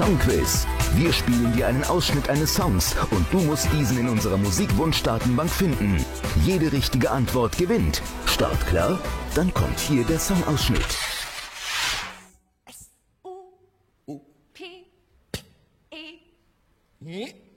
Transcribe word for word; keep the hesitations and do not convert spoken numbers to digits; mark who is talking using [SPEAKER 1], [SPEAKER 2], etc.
[SPEAKER 1] Songquiz. Wir spielen dir einen Ausschnitt eines Songs und du musst diesen in unserer Musikwunschdatenbank finden. Jede richtige Antwort gewinnt. Start klar? Dann kommt hier der Songausschnitt.
[SPEAKER 2] S U P E